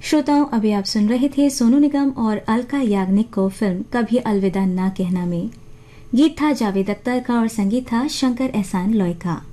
श्रोताओं, अभी आप सुन रहे थे सोनू निगम और अलका याग्निक को फिल्म कभी अलविदा ना कहना में। गीत था जावेद अख्तर का और संगीत था शंकर एहसान लॉय का।